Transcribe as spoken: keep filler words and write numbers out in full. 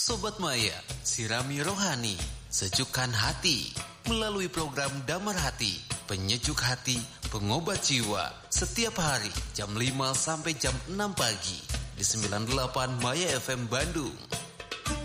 Sobat Maya, sirami rohani, sejukkan hati melalui program Damar Hati, penyejuk hati, pengobat jiwa, setiap hari jam lima sampai jam enam pagi di sembilan puluh delapan Maya F M Bandung.